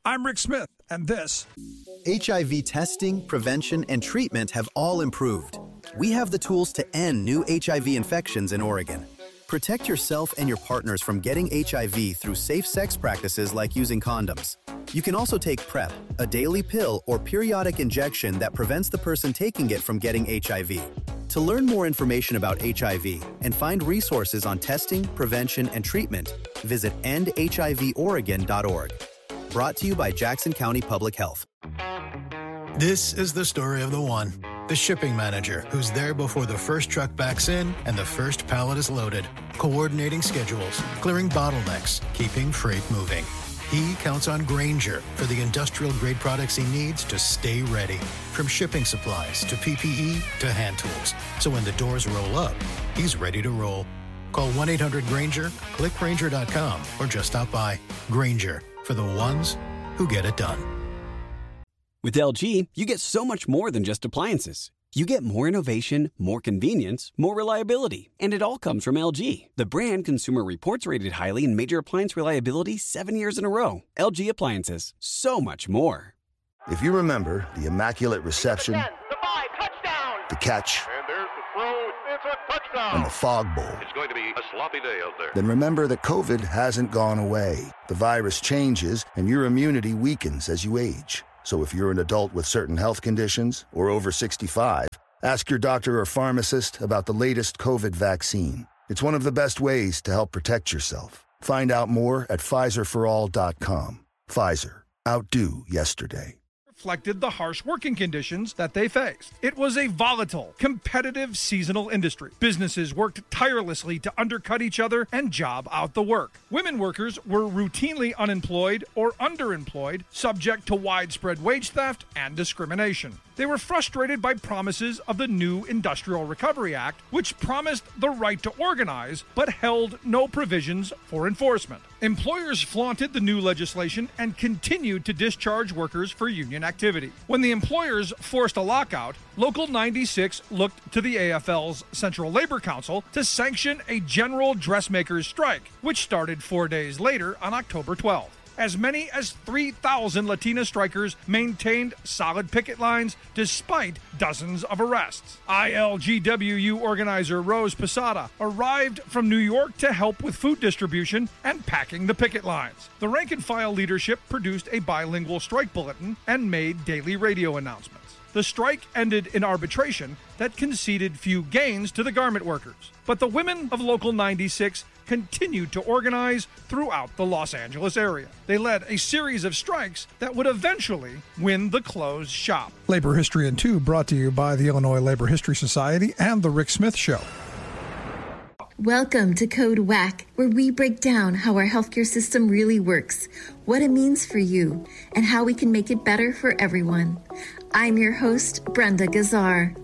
I'm Rick Smith, and this. HIV testing, prevention, and treatment have all improved. We have the tools to end new HIV infections in Oregon. Protect yourself and your partners from getting HIV through safe sex practices like using condoms. You can also take PrEP, a daily pill or periodic injection that prevents the person taking it from getting HIV. To learn more information about HIV and find resources on testing, prevention, and treatment, visit endhivoregon.org. Brought to you by Jackson County Public Health. This is the story of the one. The shipping manager who's there before the first truck backs in and the first pallet is loaded, coordinating schedules, clearing bottlenecks, keeping freight moving. He counts on Grainger for the industrial-grade products he needs to stay ready, from shipping supplies to PPE to hand tools. So when the doors roll up, he's ready to roll. Call 1-800-GRAINGER, click Grainger.com, or just stop by. Grainger, for the ones who get it done. With LG, you get so much more than just appliances. You get more innovation, more convenience, more reliability. And it all comes from LG, the brand Consumer Reports rated highly in major appliance reliability 7 years in a row. LG Appliances, so much more. If you remember the Immaculate Reception, the 5, touchdown! The catch, and there's the throw, it's a touchdown! And the Fog Bowl, it's going to be a sloppy day out there. Then remember that COVID hasn't gone away. The virus changes, and your immunity weakens as you age. So if you're an adult with certain health conditions or over 65, ask your doctor or pharmacist about the latest COVID vaccine. It's one of the best ways to help protect yourself. Find out more at PfizerForAll.com. Pfizer. Outdo yesterday. Reflected the harsh working conditions that they faced. It was a volatile, competitive seasonal industry. Businesses worked tirelessly to undercut each other and job out the work. Women workers were routinely unemployed or underemployed, subject to widespread wage theft and discrimination. They were frustrated by promises of the new Industrial Recovery Act, which promised the right to organize, but held no provisions for enforcement. Employers flaunted the new legislation and continued to discharge workers for union activity. When the employers forced a lockout, Local 96 looked to the AFL's Central Labor Council to sanction a general dressmakers strike, which started 4 days later on October 12th. As many as 3,000 Latina strikers maintained solid picket lines despite dozens of arrests. ILGWU organizer Rose Posada arrived from New York to help with food distribution and packing the picket lines. The rank-and-file leadership produced a bilingual strike bulletin and made daily radio announcements. The strike ended in arbitration that conceded few gains to the garment workers. But the women of Local 96 continued to organize throughout the Los Angeles area. They led a series of strikes that would eventually win the closed shop. Labor History in 2 brought to you by the Illinois Labor History Society and The Rick Smith Show. Welcome to Code WAC, where we break down how our healthcare system really works, what it means for you, and how we can make it better for everyone. I'm your host, Brenda Gazzar.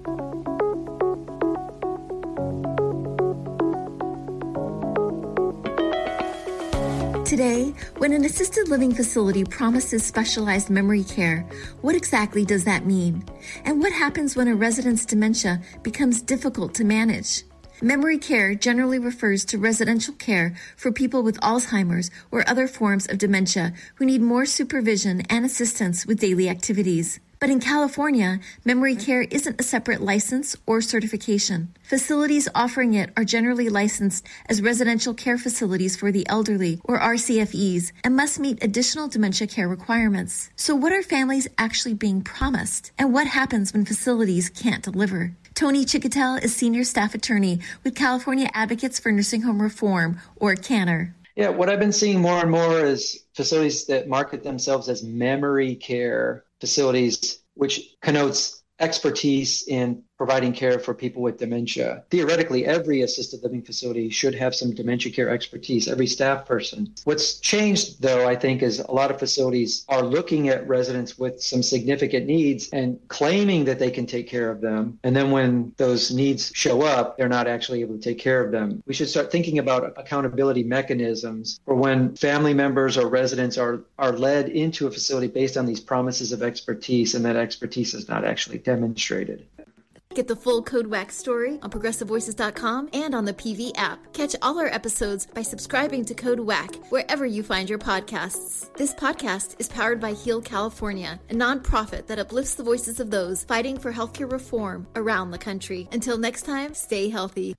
Today, when an assisted living facility promises specialized memory care, what exactly does that mean? And what happens when a resident's dementia becomes difficult to manage? Memory care generally refers to residential care for people with Alzheimer's or other forms of dementia who need more supervision and assistance with daily activities. But in California, memory care isn't a separate license or certification. Facilities offering it are generally licensed as residential care facilities for the elderly, or RCFEs, and must meet additional dementia care requirements. So what are families actually being promised? And what happens when facilities can't deliver? Tony Chicotel is Senior Staff Attorney with California Advocates for Nursing Home Reform, or CANNER. Yeah, what I've been seeing more and more is facilities that market themselves as memory care facilities, which connotes expertise in providing care for people with dementia. Theoretically, every assisted living facility should have some dementia care expertise, every staff person. What's changed, though, I think, is a lot of facilities are looking at residents with some significant needs and claiming that they can take care of them. And then when those needs show up, they're not actually able to take care of them. We should start thinking about accountability mechanisms for when family members or residents are led into a facility based on these promises of expertise, and that expertise is not actually demonstrated. Get the full Code Wax story on ProgressiveVoices.com and on the PV app. Catch all our episodes by subscribing to Code WACK wherever you find your podcasts. This podcast is powered by Heal California, a nonprofit that uplifts the voices of those fighting for healthcare reform around the country. Until next time, stay healthy.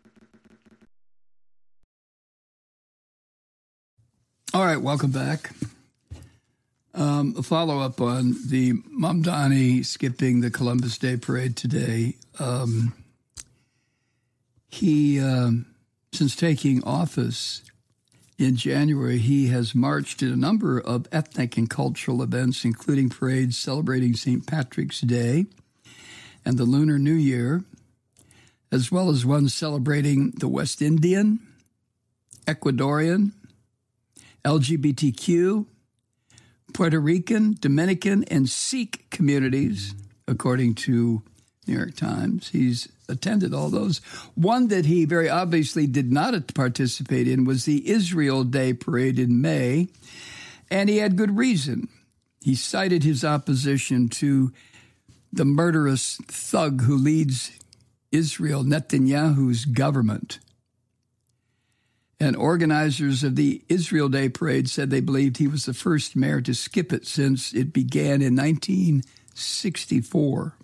All right, welcome back. A follow-up on the Mamdani skipping the Columbus Day Parade today. He, since taking office in January, he has marched in a number of ethnic and cultural events, including parades celebrating St. Patrick's Day and the Lunar New Year, as well as one celebrating the West Indian, Ecuadorian, LGBTQ, Puerto Rican, Dominican, and Sikh communities, according to New York Times. He's attended all those. One that he very obviously did not participate in was the Israel Day Parade in May, and he had good reason. He cited his opposition to the murderous thug who leads Israel, Netanyahu's government. And organizers of the Israel Day Parade said they believed he was the first mayor to skip it since it began in 1964.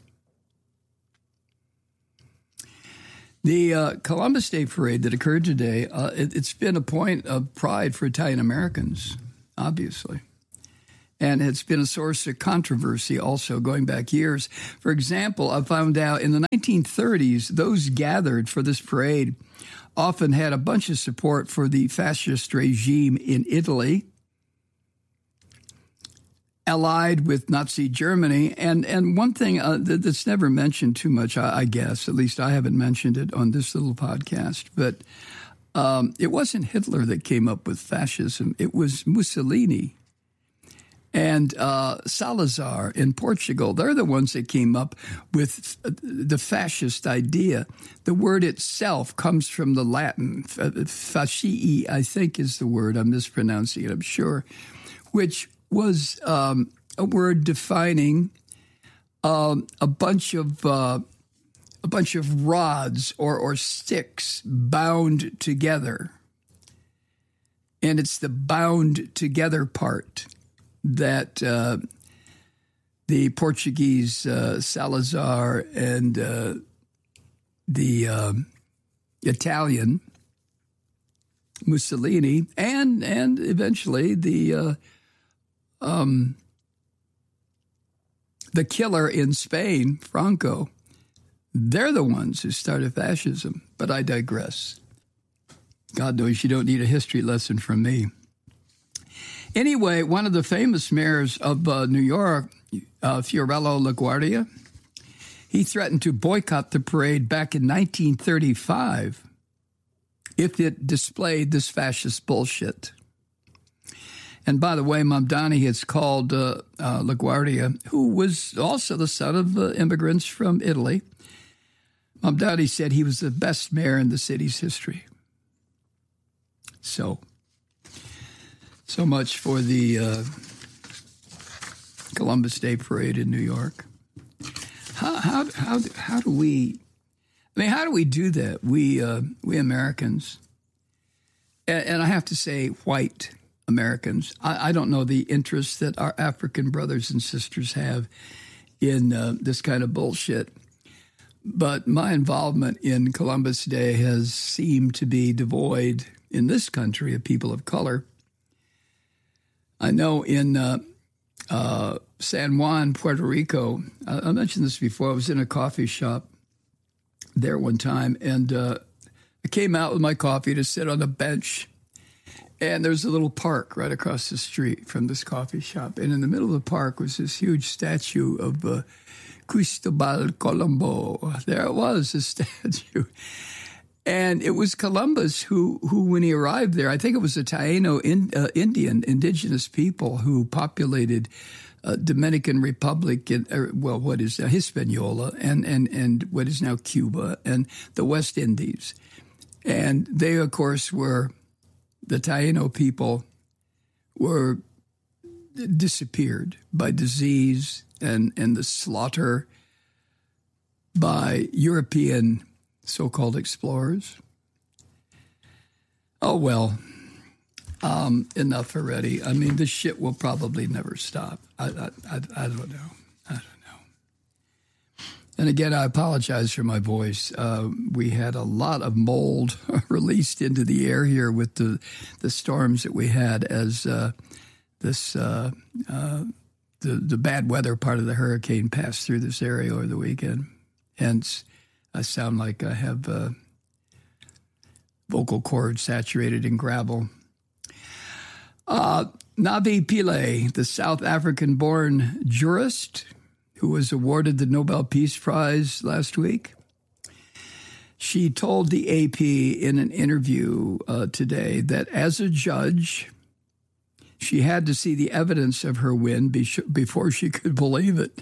The Columbus Day Parade that occurred today, it's been a point of pride for Italian Americans, obviously. And it's been a source of controversy also going back years. For example, I found out in the 1930s, those gathered for this parade often had a bunch of support for the fascist regime in Italy, allied with Nazi Germany. And one thing that's never mentioned too much, I guess, at least I haven't mentioned it on this little podcast, but it wasn't Hitler that came up with fascism. It was Mussolini and Salazar in Portugal. They're the ones that came up with the fascist idea. The word itself comes from the Latin, fascii, I think is the word. I'm mispronouncing it, I'm sure, which was a word defining a bunch of rods or sticks bound together. And it's the bound together part that the Portuguese Salazar and the Italian Mussolini and eventually the killer in Spain, Franco, they're the ones who started fascism. But I digress. God knows you don't need a history lesson from me. Anyway, one of the famous mayors of New York, Fiorello LaGuardia, he threatened to boycott the parade back in 1935 if it displayed this fascist bullshit. And by the way, Mamdani has called LaGuardia, who was also the son of immigrants from Italy. Mamdani said he was the best mayor in the city's history. So much for the Columbus Day Parade in New York. How do we? I mean, how do we do that? We Americans, and I have to say, white Americans. I don't know the interest that our African brothers and sisters have in this kind of bullshit. But my involvement in Columbus Day has seemed to be devoid in this country of people of color. I know in San Juan, Puerto Rico, I mentioned this before, I was in a coffee shop there one time, and I came out with my coffee to sit on a bench, and there's a little park right across the street from this coffee shop, and in the middle of the park was this huge statue of Cristobal Colombo. There it was, a statue. And it was Columbus who, when he arrived there, I think it was the Taino indigenous people who populated Dominican Republic, what is now Hispaniola, and what is now Cuba, and the West Indies. And they, of course, the Taino people were disappeared by disease and the slaughter by European so-called explorers. Oh, well, enough already. I mean, this shit will probably never stop. I don't know. And again, I apologize for my voice. We had a lot of mold released into the air here with the storms that we had as the bad weather part of the hurricane passed through this area over the weekend. Hence, I sound like I have vocal cords saturated in gravel. Navi Pillay, the South African-born jurist who was awarded the Nobel Peace Prize last week, she told the AP in an interview today that as a judge, she had to see the evidence of her win before she could believe it.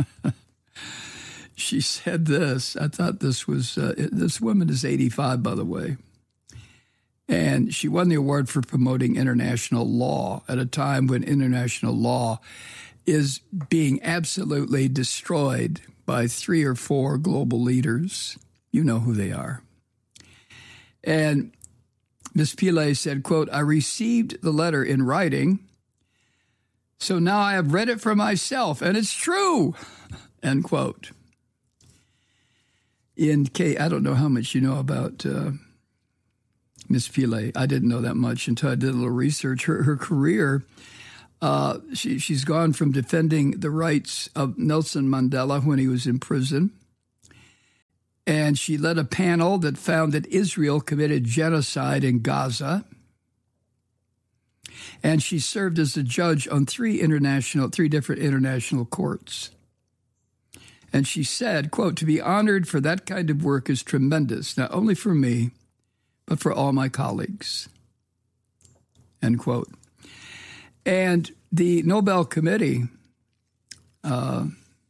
She said this. I thought this was, this woman is 85, by the way. And she won the award for promoting international law at a time when international law is being absolutely destroyed by 3 or 4 global leaders. You know who they are. And Ms. Pillay said, quote, "I received the letter in writing, so now I have read it for myself, and it's true," end quote. I don't know how much you know about Ms. Pillay. I didn't know that much until I did a little research. Her career, she's gone from defending the rights of Nelson Mandela when he was in prison, and she led a panel that found that Israel committed genocide in Gaza. And she served as a judge on 3 different international courts. And she said, quote, "To be honored for that kind of work is tremendous, not only for me, but for all my colleagues," end quote. And the Nobel Committee, by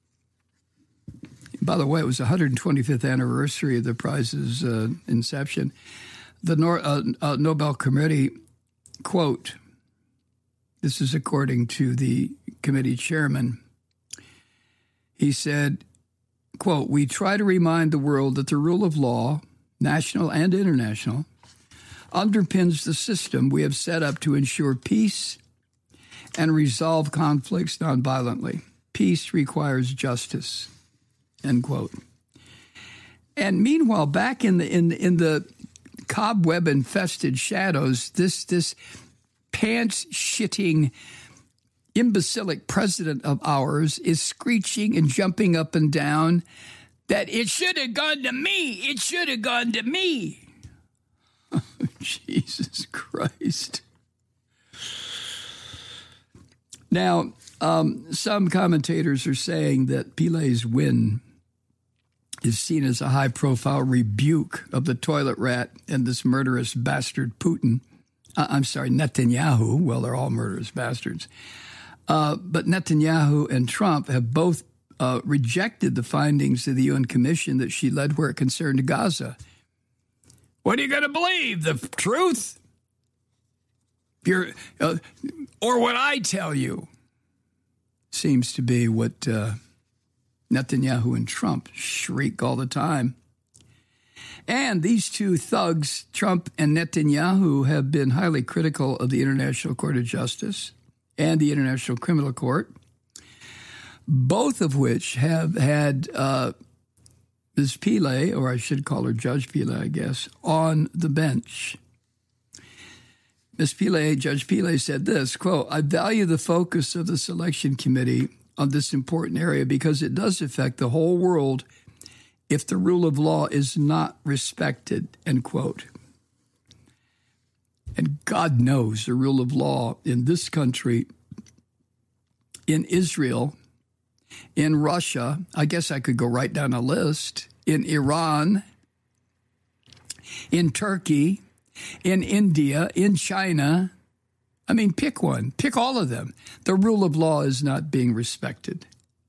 the way, it was the 125th anniversary of the prize's inception. The Nobel Committee, quote, this is according to the committee chairman, he said, quote, "We try to remind the world that the rule of law, national and international, underpins the system we have set up to ensure peace and resolve conflicts nonviolently. Peace requires justice," end quote. And meanwhile, back in the cobweb-infested shadows, this pants-shitting imbecilic president of ours is screeching and jumping up and down that it should have gone to me. It should have gone to me. Oh, Jesus Christ. Now, some commentators are saying that Pillay's win is seen as a high-profile rebuke of the toilet rat and this murderous bastard Putin. Netanyahu. Well, they're all murderous bastards. But Netanyahu and Trump have both rejected the findings of the UN Commission that she led where it concerned Gaza. What are you going to believe? The truth? Or what I tell you? Seems to be what Netanyahu and Trump shriek all the time. And these two thugs, Trump and Netanyahu, have been highly critical of the International Court of Justice and the International Criminal Court, both of which have had Ms. Pillay, or I should call her Judge Pillay, I guess, on the bench. Ms. Pillay, Judge Pillay said this, quote, "I value the focus of the selection committee on this important area because it does affect the whole world if the rule of law is not respected," end quote. And God knows the rule of law in this country, in Israel, in Russia, I guess I could go right down a list, in Iran, in Turkey, in India, in China. I mean, pick one. Pick all of them. The rule of law is not being respected.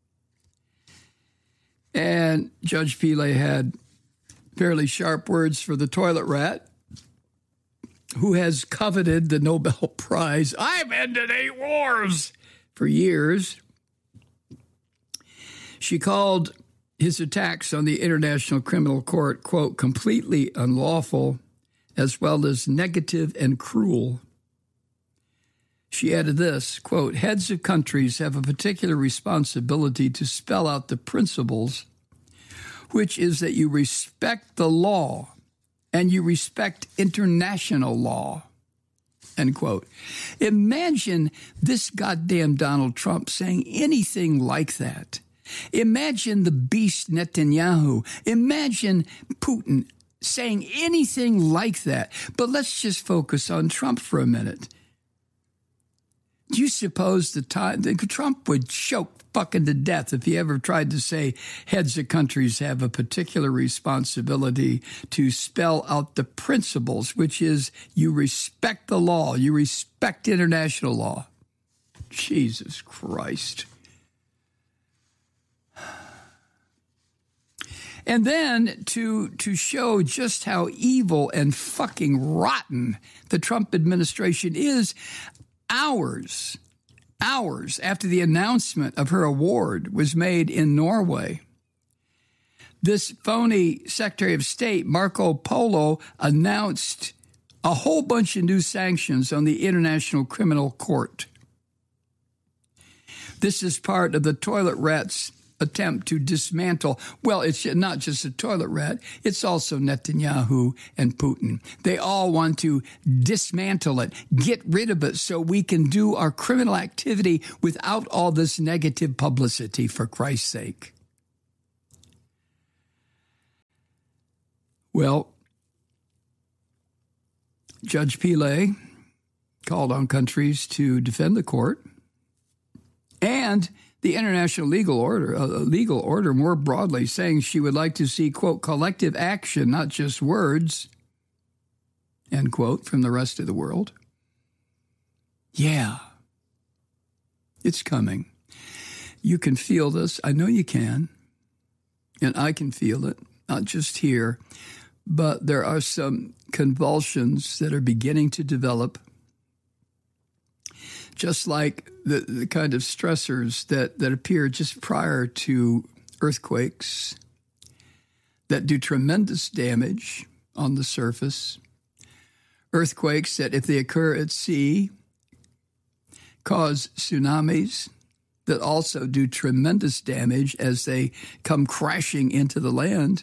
And Judge Pillay had fairly sharp words for the toilet rat, who has coveted the Nobel Prize. "I've ended 8 wars for years." She called his attacks on the International Criminal Court, quote, completely unlawful, as well as negative and cruel. She added this, quote, heads of countries have a particular responsibility to spell out the principles, which is that you respect the law and you respect international law, end quote. Imagine this goddamn Donald Trump saying anything like that. Imagine the beast Netanyahu. Imagine Putin saying anything like that. But let's just focus on Trump for a minute. Do you suppose Trump would choke fucking to death if he ever tried to say heads of countries have a particular responsibility to spell out the principles, which is you respect the law, you respect international law. Jesus Christ. And then to show just how evil and fucking rotten the Trump administration is, hours after the announcement of her award was made in Norway, this phony Secretary of State, Marco Polo, announced a whole bunch of new sanctions on the International Criminal Court. This is part of the toilet rat's attempt to dismantle. Well, it's not just a toilet rat. It's also Netanyahu and Putin. They all want to dismantle it, get rid of it so we can do our criminal activity without all this negative publicity, for Christ's sake. Well, Judge Pillay called on countries to defend the court and the international legal order more broadly, saying she would like to see, quote, collective action, not just words, end quote, from the rest of the world. Yeah, it's coming. You can feel this. I know you can. And I can feel it, not just here, but there are some convulsions that are beginning to develop, just like the kind of stressors that appear just prior to earthquakes that do tremendous damage on the surface. Earthquakes that, if they occur at sea, cause tsunamis that also do tremendous damage as they come crashing into the land.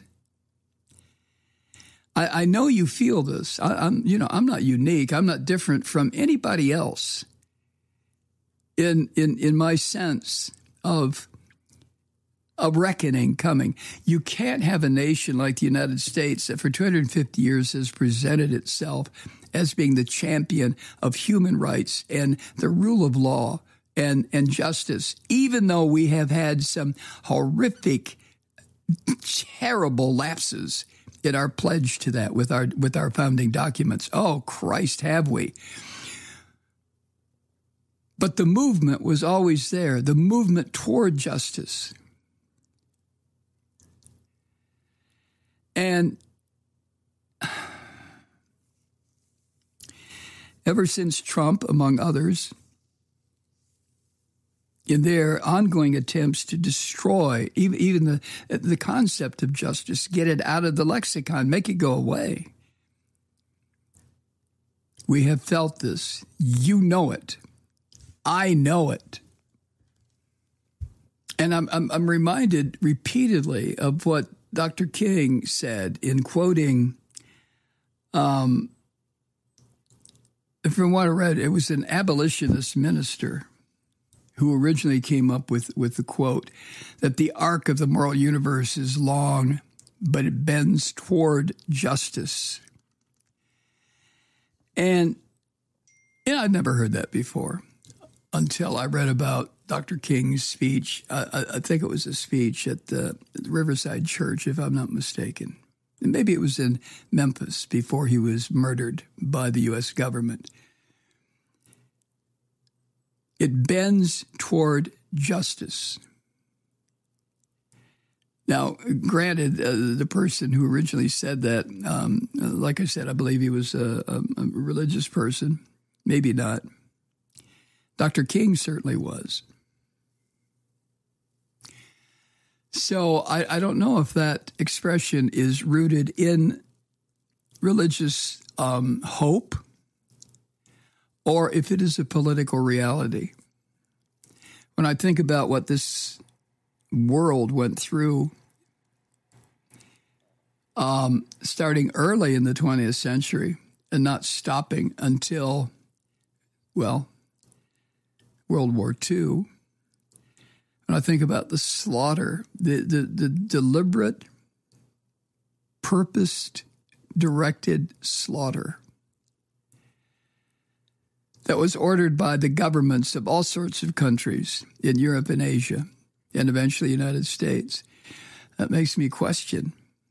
I know you feel this. I'm not unique. I'm not different from anybody else. In my sense of a reckoning coming. You can't have a nation like the United States that for 250 years has presented itself as being the champion of human rights and the rule of law and justice, even though we have had some horrific, terrible lapses in our pledge to that with our founding documents. Oh, Christ, have we? But the movement was always there, the movement toward justice. And ever since Trump, among others, in their ongoing attempts to destroy even the concept of justice, get it out of the lexicon, make it go away. We have felt this. You know it. I know it. And I'm reminded repeatedly of what Dr. King said in quoting, from what I read, it was an abolitionist minister who originally came up with the quote that the arc of the moral universe is long, but it bends toward justice. And I'd never heard that before until I read about Dr. King's speech. I think it was a speech at the Riverside Church, if I'm not mistaken. And maybe it was in Memphis before he was murdered by the U.S. government. It bends toward justice. Now, granted, the person who originally said that, like I said, I believe he was a religious person. Maybe not. Dr. King certainly was. So I don't know if that expression is rooted in religious hope or if it is a political reality. When I think about what this world went through starting early in the 20th century and not stopping until, well, World War II, when I think about the slaughter, the deliberate, purposed, directed slaughter that was ordered by the governments of all sorts of countries in Europe and Asia, and eventually the United States, that makes me question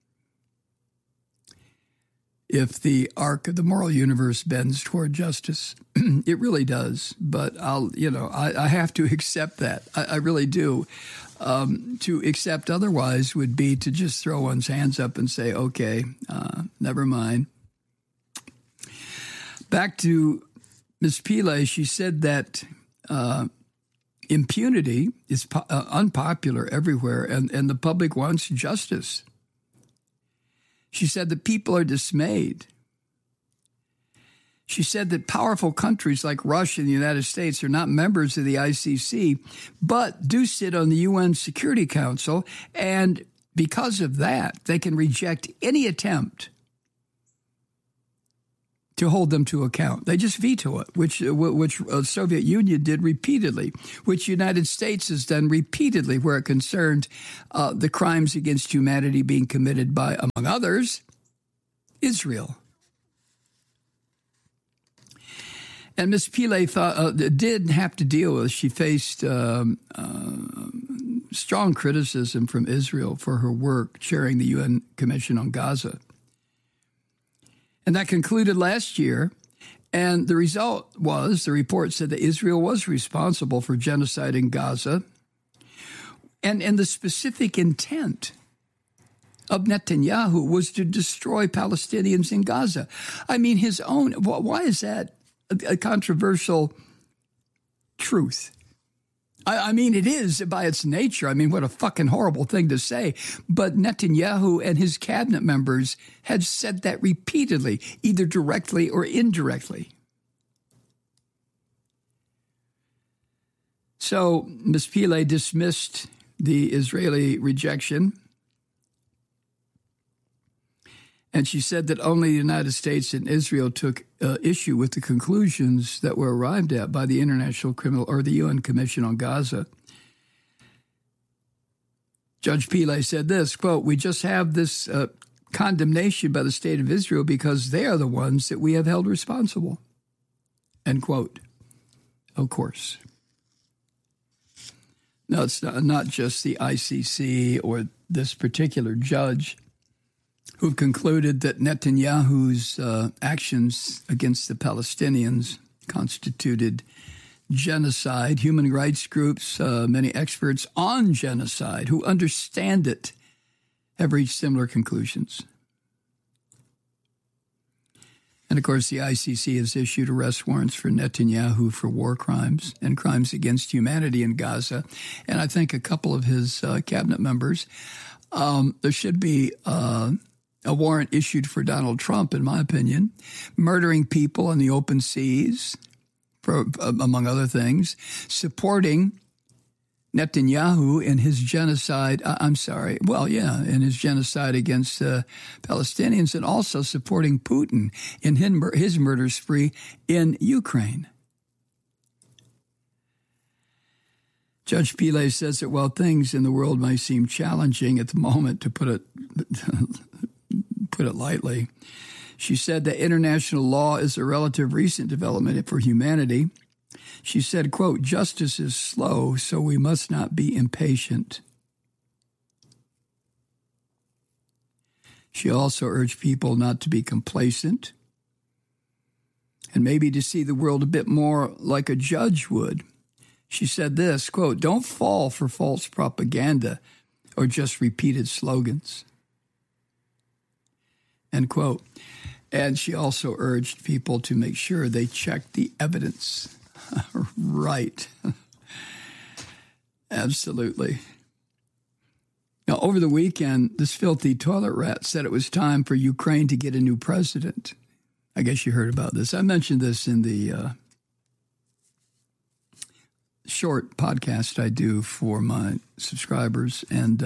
if the arc of the moral universe bends toward justice. It really does, but I have to accept that. I really do. To accept otherwise would be to just throw one's hands up and say, okay, never mind. Back to Ms. Pillay, she said that impunity is unpopular everywhere, and the public wants justice. She said that people are dismayed. She said that powerful countries like Russia and the United States are not members of the ICC, but do sit on the UN Security Council, and because of that, they can reject any attempt to hold them to account. They just veto it, which the Soviet Union did repeatedly, which the United States has done repeatedly where it concerned the crimes against humanity being committed by, among others, Israel. And Ms. Pillay did have to deal with, she faced strong criticism from Israel for her work chairing the UN Commission on Gaza. And that concluded last year, and the result was, the report said that Israel was responsible for genocide in Gaza, and the specific intent of Netanyahu was to destroy Palestinians in Gaza. I mean, his own, why is that a controversial truth? I mean, it is by its nature. I mean, what a fucking horrible thing to say. But Netanyahu and his cabinet members had said that repeatedly, either directly or indirectly. So Ms. Pillay dismissed the Israeli rejection, and she said that only the United States and Israel took issue with the conclusions that were arrived at by the International Criminal or the UN Commission on Gaza. Judge Pillay said this, quote, "We just have this condemnation by the state of Israel because they are the ones that we have held responsible." End quote. Of course. No, it's not just the ICC or this particular judge who've concluded that Netanyahu's actions against the Palestinians constituted genocide. Human rights groups, many experts on genocide who understand it, have reached similar conclusions. And, of course, the ICC has issued arrest warrants for Netanyahu for war crimes and crimes against humanity in Gaza. And I think a couple of his cabinet members, there should be a warrant issued for Donald Trump, in my opinion, murdering people in the open seas, for, among other things, supporting Netanyahu in his genocide, in his genocide against Palestinians, and also supporting Putin in his murder spree in Ukraine. Judge Pillay says that while things in the world may seem challenging at the moment, to put it lightly, she said that international law is a relative recent development for humanity. She said, quote, "Justice is slow, so we must not be impatient." She also urged people not to be complacent and maybe to see the world a bit more like a judge would. She said this, quote, "Don't fall for false propaganda or just repeated slogans." End quote. And she also urged people to make sure they check the evidence. Right. Absolutely. Now, over the weekend, this filthy toilet rat said it was time for Ukraine to get a new president. I guess you heard about this. I mentioned this in the short podcast I do for my subscribers and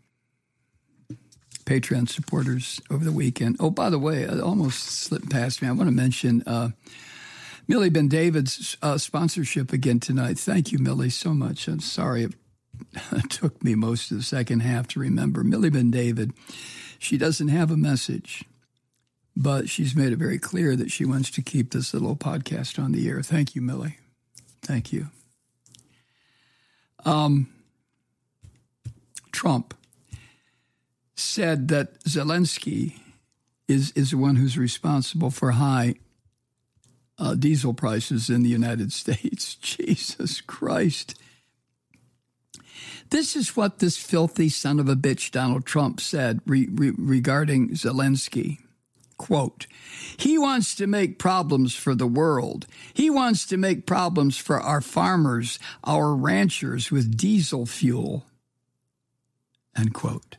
Patreon supporters over the weekend. Oh, by the way, it almost slipped past me. I want to mention Millie Ben David's sponsorship again tonight. Thank you, Millie, so much. I'm sorry it took me most of the second half to remember. Millie Ben David, she doesn't have a message, but she's made it very clear that she wants to keep this little podcast on the air. Thank you, Millie. Thank you. Trump said that Zelensky is the one who's responsible for high diesel prices in the United States. Jesus Christ. This is what this filthy son of a bitch Donald Trump said regarding Zelensky. Quote, he wants to make problems for the world. He wants to make problems for our farmers, our ranchers with diesel fuel. End quote.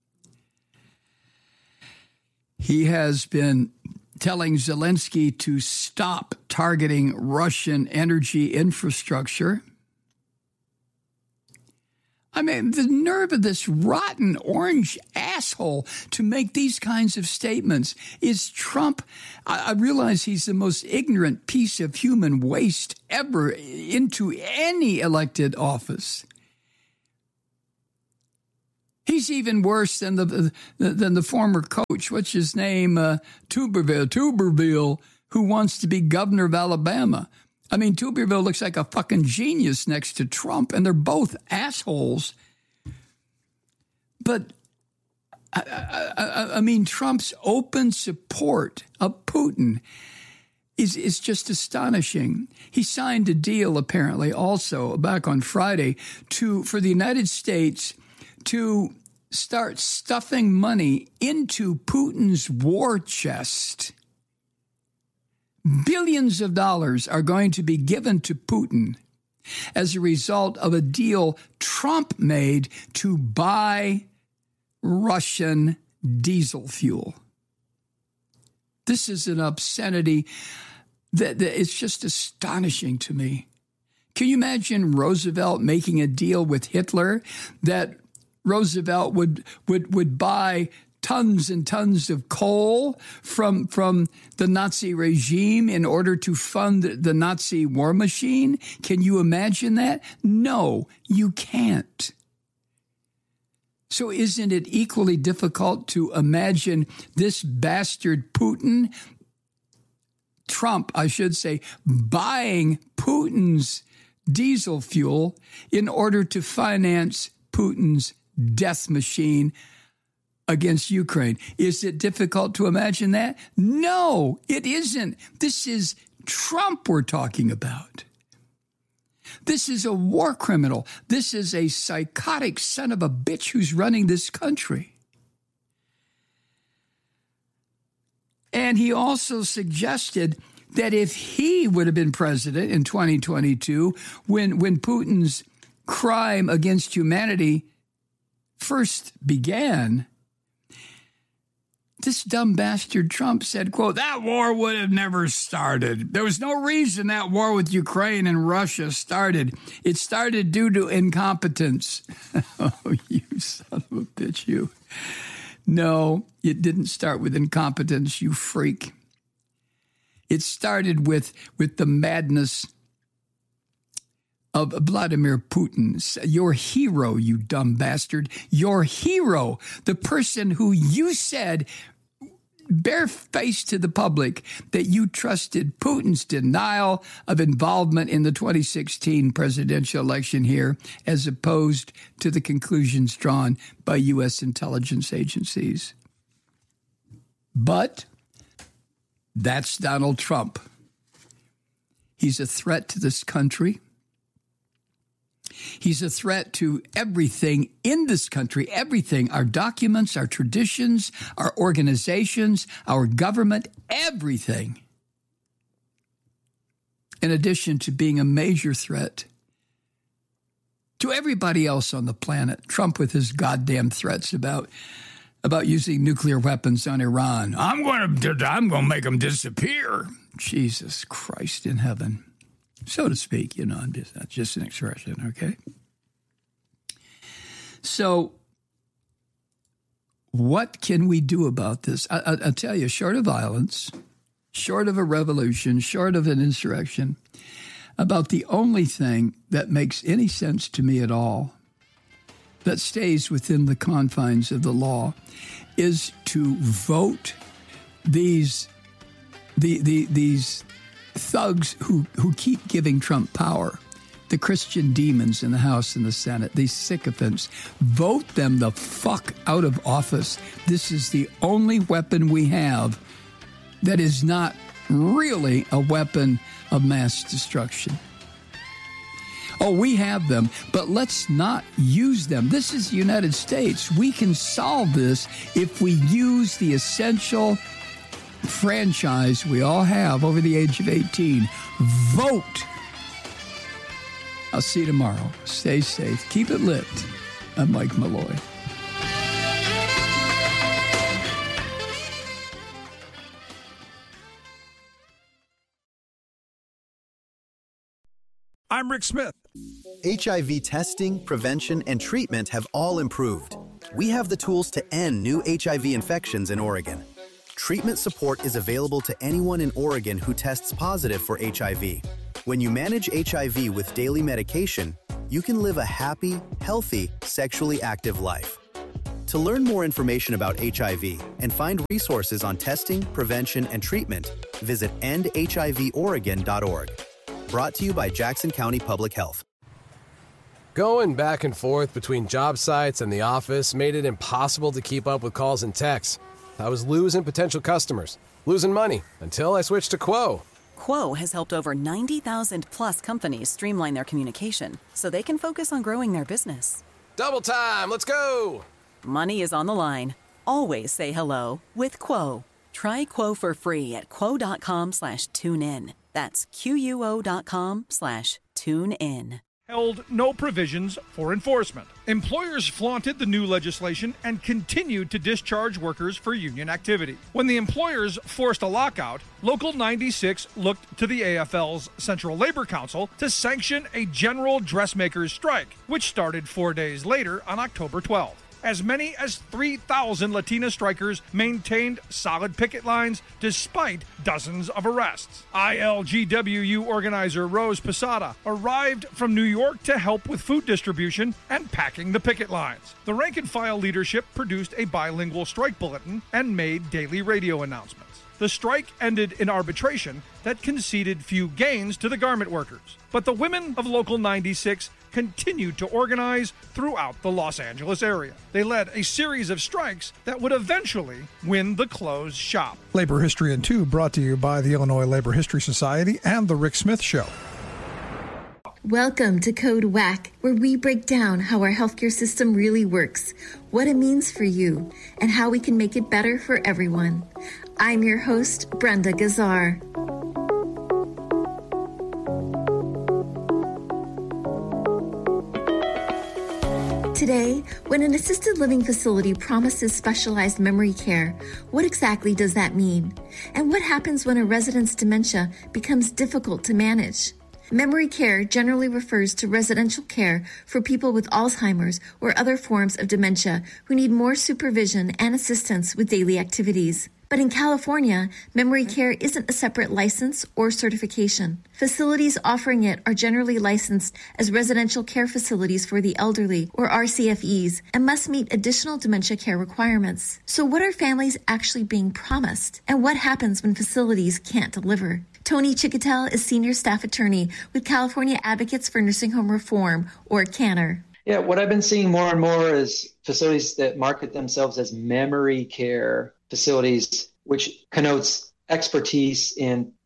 He has been telling Zelensky to stop targeting Russian energy infrastructure. I mean, the nerve of this rotten orange asshole to make these kinds of statements. Is Trump, I realize he's the most ignorant piece of human waste ever into any elected office. He's even worse than the former coach, what's his name, Tuberville, who wants to be governor of Alabama. I mean, Tuberville looks like a fucking genius next to Trump, and they're both assholes. But, I mean, Trump's open support of Putin is just astonishing. He signed a deal, apparently, also back on Friday, for the United States to start stuffing money into Putin's war chest. Billions of dollars are going to be given to Putin as a result of a deal Trump made to buy Russian diesel fuel. This is an obscenity that it's just astonishing to me. Can you imagine Roosevelt making a deal with Hitler that Roosevelt would buy tons and tons of coal from the Nazi regime in order to fund the Nazi war machine? Can you imagine that? No, you can't. So isn't it equally difficult to imagine this bastard Putin, Trump, I should say, buying Putin's diesel fuel in order to finance Putin's death machine against Ukraine? Is it difficult to imagine that? No, it isn't. This is Trump we're talking about. This is a war criminal. This is a psychotic son of a bitch who's running this country. And he also suggested that if he would have been president in 2022, when Putin's crime against humanity first began, this dumb bastard Trump said, quote, that war would have never started. There was no reason that war with Ukraine and Russia started. It started due to incompetence. Oh, you son of a bitch, you. No, it didn't start with incompetence, you freak. It started with the madness of Vladimir Putin, your hero, you dumb bastard, your hero, the person who you said barefaced to the public that you trusted Putin's denial of involvement in the 2016 presidential election here, as opposed to the conclusions drawn by U.S. intelligence agencies. But that's Donald Trump. He's a threat to this country. He's a threat to everything in this country, everything, our documents, our traditions, our organizations, our government, everything. In addition to being a major threat to everybody else on the planet. Trump with his goddamn threats about using nuclear weapons on Iran. I'm going to make them disappear. Jesus Christ in heaven, so to speak. That's just an expression, okay? So what can we do about this? I'll tell you, short of violence, short of a revolution, short of an insurrection, about the only thing that makes any sense to me at all that stays within the confines of the law is to vote these thugs who keep giving Trump power, the Christian demons in the House and the Senate, these sycophants, vote them the fuck out of office. This is the only weapon we have that is not really a weapon of mass destruction. Oh, we have them, but let's not use them. This is the United States. We can solve this if we use the essential franchise we all have over the age of 18. Vote. I'll see you tomorrow. Stay safe. Keep it lit. I'm Mike Malloy. I'm Rick Smith. HIV testing, prevention, and treatment have all improved. We have the tools to end new HIV infections in Oregon. Treatment support is available to anyone in Oregon who tests positive for HIV. When you manage HIV with daily medication, you can live a happy, healthy, sexually active life. To learn more information about HIV and find resources on testing, prevention, and treatment, visit endhivoregon.org. Brought to you by Jackson County Public Health. Going back and forth between job sites and the office made it impossible to keep up with calls and texts. I was losing potential customers, losing money, until I switched to Quo. Quo has helped over 90,000 plus companies streamline their communication so they can focus on growing their business. Double time, let's go! Money is on the line. Always say hello with Quo. Try Quo for free at quo.com/tunein. That's QUO.com/tunein. Held no provisions for enforcement. Employers flaunted the new legislation and continued to discharge workers for union activity. When the employers forced a lockout, Local 96 looked to the AFL's Central Labor Council to sanction a general dressmakers strike, which started 4 days later on October 12th. As many as 3,000 Latina strikers maintained solid picket lines despite dozens of arrests. ILGWU organizer Rose Posada arrived from New York to help with food distribution and packing the picket lines. The rank-and-file leadership produced a bilingual strike bulletin and made daily radio announcements. The strike ended in arbitration that conceded few gains to the garment workers. But the women of Local 96 continued to organize throughout the Los Angeles area. They led a series of strikes that would eventually win the closed shop. Labor History in 2 brought to you by the Illinois Labor History Society and The Rick Smith Show. Welcome to Code WAC, where we break down how our healthcare system really works, what it means for you, and how we can make it better for everyone. I'm your host, Brenda Gazzar. Today, when an assisted living facility promises specialized memory care, what exactly does that mean? And what happens when a resident's dementia becomes difficult to manage? Memory care generally refers to residential care for people with Alzheimer's or other forms of dementia who need more supervision and assistance with daily activities. But in California, memory care isn't a separate license or certification. Facilities offering it are generally licensed as residential care facilities for the elderly, or RCFEs, and must meet additional dementia care requirements. So what are families actually being promised? And what happens when facilities can't deliver? Tony Chicotel is Senior Staff Attorney with California Advocates for Nursing Home Reform, or CANNER. Yeah, what I've been seeing more and more is facilities that market themselves as memory care facilities, which connotes expertise in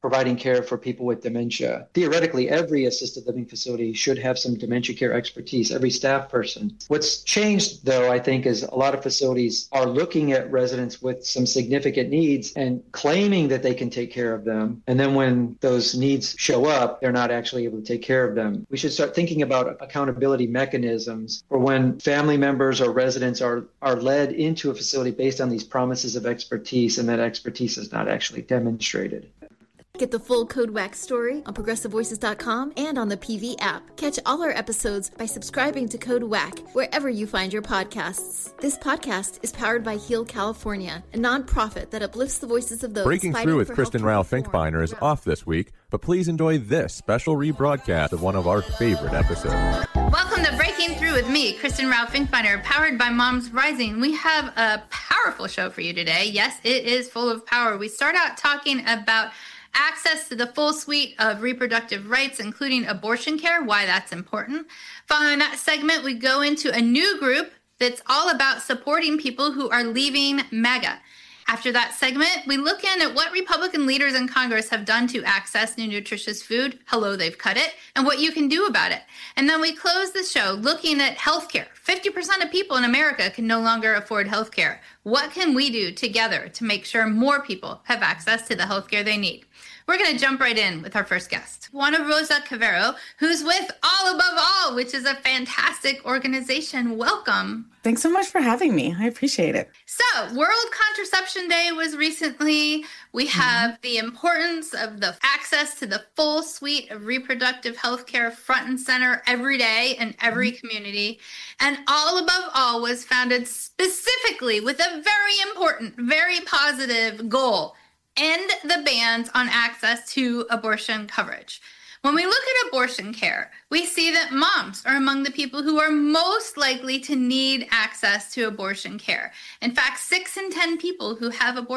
providing care for people with dementia. Theoretically, every assisted living facility should have some dementia care expertise, every staff person. What's changed, though, I think, is a lot of facilities are looking at residents with some significant needs and claiming that they can take care of them. And then when those needs show up, they're not actually able to take care of them. We should start thinking about accountability mechanisms for when family members or residents are led into a facility based on these promises of expertise, and that expertise is not actually demonstrated. Get the full Code WAC story on ProgressiveVoices.com and on the PV app. Catch all our episodes by subscribing to Code WAC wherever you find your podcasts. This podcast is powered by Heal California, a nonprofit that uplifts the voices of those Breaking Through with Kristen Rao Finkbeiner is off this week, but please enjoy this special rebroadcast of one of our favorite episodes. Welcome to Breaking Through with me, Kristen Rao Finkbeiner, powered by Moms Rising. We have a powerful show for you today. Yes, it is full of power. We start out talking about access to the full suite of reproductive rights, including abortion care, why that's important. Following that segment, we go into a new group that's all about supporting people who are leaving MAGA. After that segment, we look in at what Republican leaders in Congress have done to access new nutritious food. Hello, they've cut it, and what you can do about it. And then we close the show looking at healthcare. 50% of people in America can no longer afford healthcare. What can we do together to make sure more people have access to the healthcare they need? We're going to jump right in with our first guest, Juana Rosa Cavero, who's with All Above All, which is a fantastic organization. Welcome. Thanks so much for having me. I appreciate it. So, World Contraception Day was recently. We have the importance of the access to the full suite of reproductive health care front and center every day in every community. And All Above All was founded specifically with a very important, very positive goal: end the bans on access to abortion coverage. When we look at abortion care, we see that moms are among the people who are most likely to need access to abortion care. In fact, 6 in 10 people who have abortion